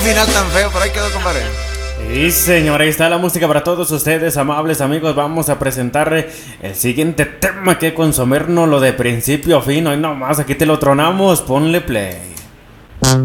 Final tan feo, por ahí quedó, compadre. Y señor, ahí está la música para todos ustedes, amables amigos. Vamos a presentar el siguiente tema que consumirnos lo de principio a fin. Hoy nomás, aquí te lo tronamos, ponle play.